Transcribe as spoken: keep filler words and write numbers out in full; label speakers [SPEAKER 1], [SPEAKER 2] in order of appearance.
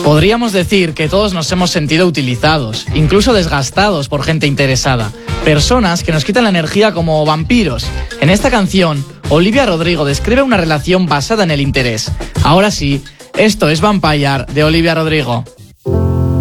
[SPEAKER 1] Podríamos decir que todos nos hemos sentido utilizados, incluso desgastados por gente interesada. Personas que nos quitan la energía como vampiros. En esta canción, Olivia Rodrigo describe una relación basada en el interés. Ahora sí, esto es Vampire de Olivia Rodrigo.